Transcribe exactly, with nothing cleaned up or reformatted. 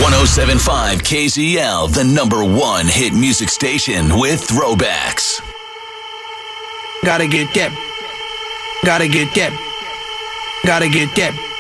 ten seventy-five K Z L, the number one hit music station with throwbacks. Gotta get that. Gotta get that. Gotta get that.